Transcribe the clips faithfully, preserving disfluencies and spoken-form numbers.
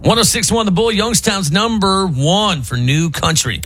one oh six point one The Bull, Youngstown's number one for new country.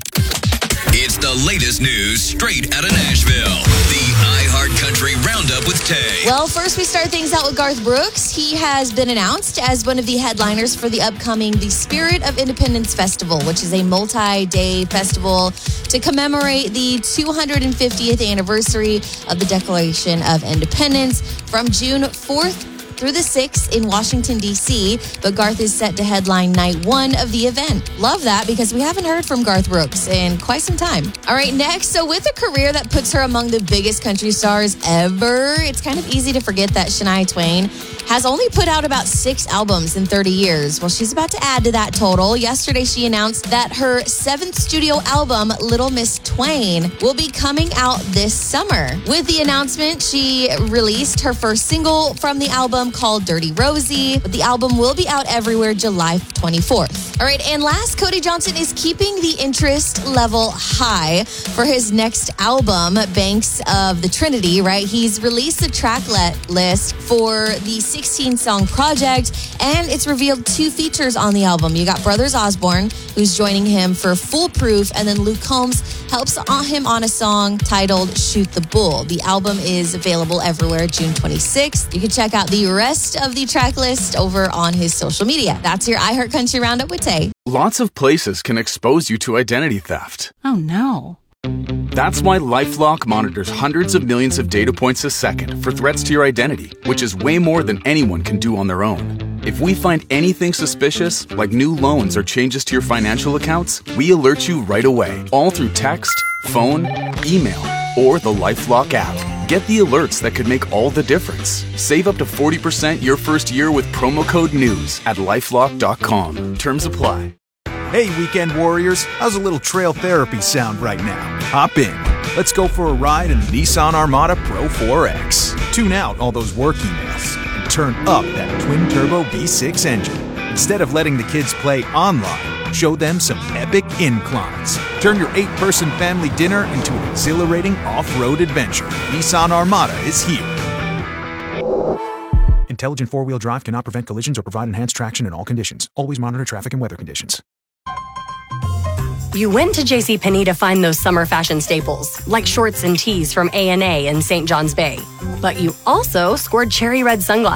It's the latest news straight out of Nashville. The iHeartCountry Roundup with Tay. Well, first we start things out with Garth Brooks. He has been announced as one of the headliners for the upcoming The Spirit of Independence Festival, which is a multi-day festival to commemorate the two hundred fiftieth anniversary of the Declaration of Independence from June fourth through the sixth in Washington, D C, but Garth is set to headline night one of the event. Love that because we haven't heard from Garth Brooks in quite some time. All right, next, so with a career that puts her among the biggest country stars ever, it's kind of easy to forget that Shania Twain has only put out about six albums in thirty years. Well, she's about to add to that total. Yesterday, she announced that her seventh studio album, Little Miss Twain, will be coming out this summer. With the announcement, she released her first single from the album called Dirty Rosie, but the album will be out everywhere July twenty-fourth. All right, and last, Cody Johnson is keeping the interest level high for his next album, Banks of the Trinity, right? He's released the track let list for the sixteen-song project, and it's revealed two features on the album. You got Brothers Osborne, who's joining him for Foolproof, and then Luke Combs helps on him on a song titled Shoot the Bull. The album is available everywhere June twenty-sixth. You can check out the rest of the track list over on his social media. That's your iHeartCountry Roundup with Tay. Lots of places can expose you to identity theft. Oh, no. That's why LifeLock monitors hundreds of millions of data points a second for threats to your identity, which is way more than anyone can do on their own. If we find anything suspicious, like new loans or changes to your financial accounts, we alert you right away, all through text, phone, email, or the LifeLock app. Get the alerts that could make all the difference. Save up to forty percent your first year with promo code NEWS at lifelock dot com. Terms apply. Hey, weekend warriors, how's a little trail therapy sound right now? Hop in. Let's go for a ride in the Nissan Armada Pro four X. Tune out all those work emails and turn up that twin-turbo V six engine. Instead of letting the kids play online, show them some epic inclines. Turn your eight-person family dinner into an exhilarating off-road adventure. Nissan Armada is here. Intelligent four-wheel drive cannot prevent collisions or provide enhanced traction in all conditions. Always monitor traffic and weather conditions. You went to JCPenney to find those summer fashion staples, like shorts and tees from A and A in Saint John's Bay. But you also scored cherry red sunglasses